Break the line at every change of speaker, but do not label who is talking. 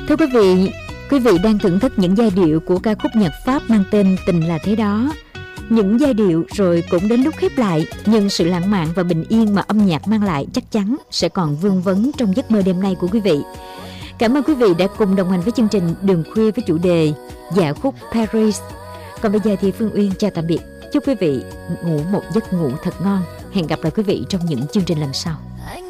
Thưa quý vị đang thưởng thức những giai điệu của ca khúc nhạc Pháp mang tên Tình Là Thế Đó. Những giai điệu rồi cũng đến lúc khép lại, nhưng sự lãng mạn và bình yên mà âm nhạc mang lại chắc chắn sẽ còn vương vấn trong giấc mơ đêm nay của quý vị. Cảm ơn quý vị đã cùng đồng hành với chương trình Đường Khuya với chủ đề Dạ khúc Paris. Còn bây giờ thì Phương Uyên chào tạm biệt. Chúc quý vị ngủ một giấc ngủ thật ngon. Hẹn gặp lại quý vị trong những chương trình lần sau.